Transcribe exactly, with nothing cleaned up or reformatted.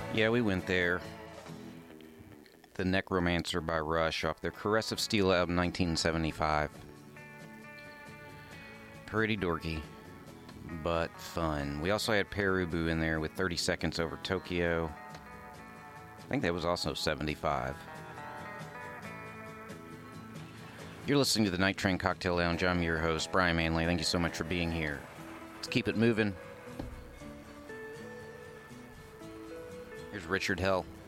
Yeah, we went there. The Necromancer by Rush off their Caress of Steel album nineteen seventy-five. Pretty dorky, but fun. We also had Perubu in there with thirty Seconds Over Tokyo. I think that was also seventy-five. You're listening to the Night Train Cocktail Lounge. I'm your host, Brian Manley. Thank you so much for being here. Let's keep it moving. Here's Richard Hell.